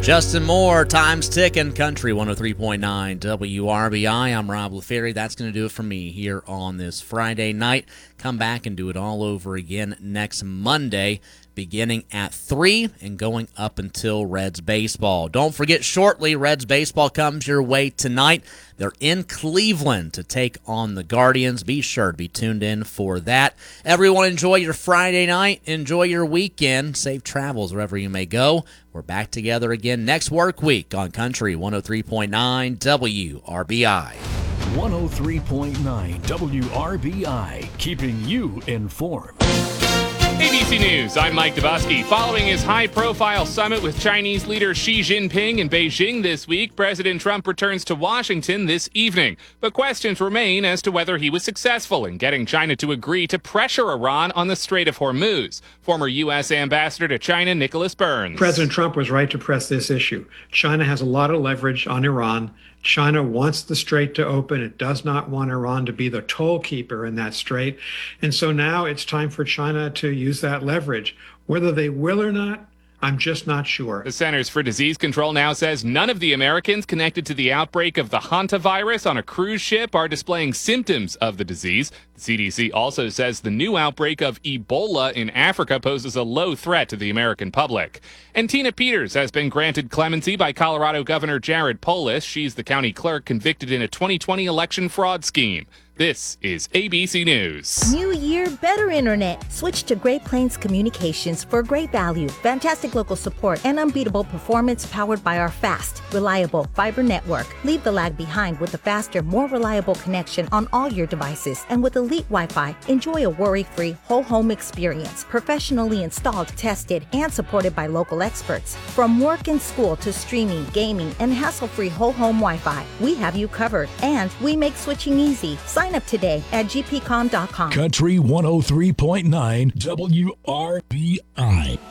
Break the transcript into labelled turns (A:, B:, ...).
A: Justin Moore, time's ticking, Country 103.9 WRBI. I'm Rob LaFerry. That's going to do it for me here on this Friday night. Come back and do it all over again next Monday, beginning at 3 and going up until Reds baseball. Don't forget, shortly, Reds baseball comes your way tonight. They're in Cleveland to take on the Guardians. Be sure to be tuned in for that. Everyone, enjoy your Friday night. Enjoy your weekend. Safe travels wherever you may go. We're back together again next work week on Country 103.9 WRBI.
B: 103.9 WRBI, keeping you informed.
C: ABC News, I'm Mike Dubusky. Following his high-profile summit with Chinese leader Xi Jinping in Beijing this week, President Trump returns to Washington this evening. But questions remain as to whether he was successful in getting China to agree to pressure Iran on the Strait of Hormuz. Former U.S. Ambassador to China, Nicholas Burns.
D: President Trump was right to press this issue. China has a lot of leverage on Iran. China wants the strait to open. It does not want Iran to be the toll keeper in that strait. And so now it's time for China to use that leverage. Whether they will or not, I'm just not sure.
C: The Centers for Disease Control now says none of the Americans connected to the outbreak of the hantavirus on a cruise ship are displaying symptoms of the disease. The CDC also says the new outbreak of Ebola in Africa poses a low threat to the American public. And Tina Peters has been granted clemency by Colorado Governor Jared Polis. She's the county clerk convicted in a 2020 election fraud scheme. This is ABC News.
E: New year, better internet. Switch to Great Plains Communications for great value, fantastic local support, and unbeatable performance powered by our fast, reliable fiber network. Leave the lag behind with a faster, more reliable connection on all your devices. And with Elite Wi-Fi, enjoy a worry-free whole home experience. Professionally installed, tested, and supported by local experts. From work and school to streaming, gaming, and hassle-free whole home Wi-Fi, we have you covered. And we make switching easy. Sign up today at gpcom.com.
B: Country 103.9 WRBI.